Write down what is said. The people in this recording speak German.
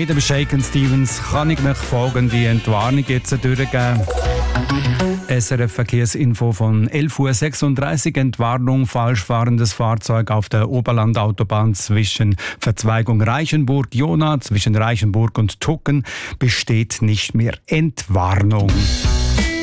mit dem Shaken Stevens kann ich euch folgende Entwarnung jetzt durchgeben. SRF Verkehrsinfo von 11:36 Uhr. Entwarnung: falsch fahrendes Fahrzeug auf der Oberlandautobahn zwischen Verzweigung Reichenburg-Jona, zwischen Reichenburg und Tucken besteht nicht mehr. Entwarnung.